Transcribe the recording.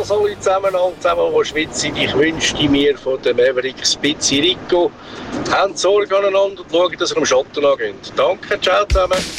das alle zusammen die Schweiz sind. Ich wünschte mir von den Mavericks Pizzi Rico, habt Sorge aneinander und schaut, dass ihr am Schatten angeht. Danke, ciao zusammen.